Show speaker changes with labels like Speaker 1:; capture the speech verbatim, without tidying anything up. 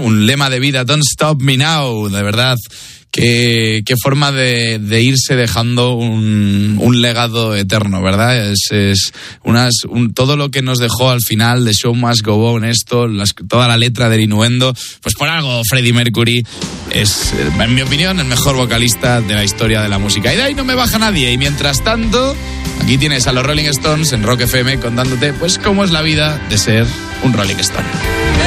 Speaker 1: un lema de vida, Don't Stop Me Now, de verdad. Qué, qué forma de, de irse dejando un, un legado eterno, ¿verdad? Es, es unas, un, todo lo que nos dejó al final de Show Must Go On, esto, las, toda la letra del innuendo, pues por algo Freddie Mercury es, en mi opinión, el mejor vocalista de la historia de la música. Y de ahí no me baja nadie. Y mientras tanto, aquí tienes a los Rolling Stones en Rock F M contándote, pues, cómo es la vida de ser un Rolling Stone.